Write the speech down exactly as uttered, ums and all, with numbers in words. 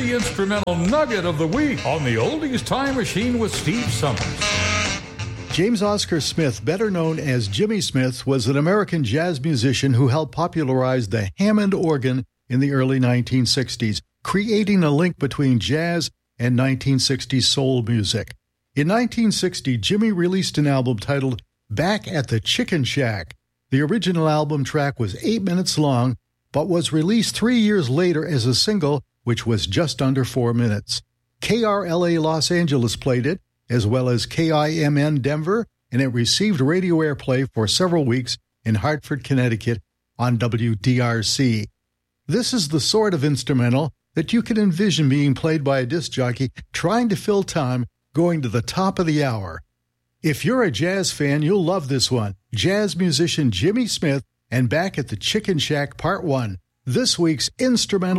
the instrumental nugget of the week on the Oldies Time Machine with Steve Summers. James Oscar Smith, better known as Jimmy Smith, was an American jazz musician who helped popularize the Hammond organ in the early nineteen sixties, creating a link between jazz and nineteen sixties soul music. In nineteen sixty, Jimmy released an album titled Back at the Chicken Shack. The original album track was eight minutes long, but was released three years later as a single, which was just under four minutes. K R L A Los Angeles played it, as well as K I M N Denver, and it received radio airplay for several weeks in Hartford, Connecticut on W D R C. This is the sort of instrumental that you can envision being played by a disc jockey trying to fill time going to the top of the hour. If you're a jazz fan, you'll love this one. Jazz musician Jimmy Smith and Back at the Chicken Shack Part one, this week's instrumental